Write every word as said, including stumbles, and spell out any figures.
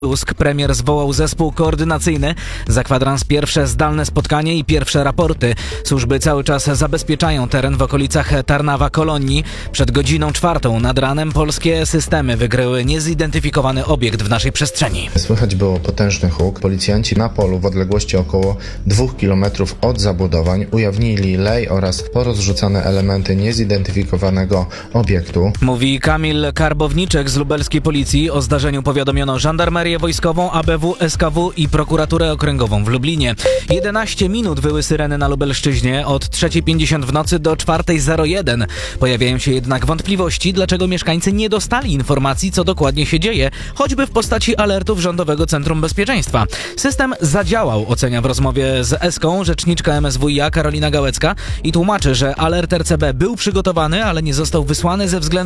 Tusk, premier zwołał zespół koordynacyjny. Za kwadrans pierwsze zdalne spotkanie i pierwsze raporty. Służby cały czas zabezpieczają teren w okolicach Tarnawa-Kolonii. Przed godziną czwartą nad ranem polskie systemy wykryły niezidentyfikowany obiekt w naszej przestrzeni. Słychać było potężny huk. Policjanci na polu w odległości około dwóch kilometrów od zabudowań ujawnili lej oraz porozrzucane elementy niezidentyfikowanego obiektu. Mówi Kamil Karbowniczek z lubelskiej policji. O zdarzeniu powiadomiono żandarmerię wojskową, A B W, S K W i prokuraturę okręgową w Lublinie. jedenaście minut wyły syreny na Lubelszczyźnie od trzeciej pięćdziesiąt w nocy do czwartej zero jeden. Pojawiają się jednak wątpliwości, dlaczego mieszkańcy nie dostali informacji, co dokładnie się dzieje, choćby w postaci alertów Rządowego Centrum Bezpieczeństwa. System zadziałał, ocenia w rozmowie z Eską rzeczniczka M S W i A Karolina Gałecka i tłumaczy, że alert R C B był przygotowany, ale nie został wysłany ze względu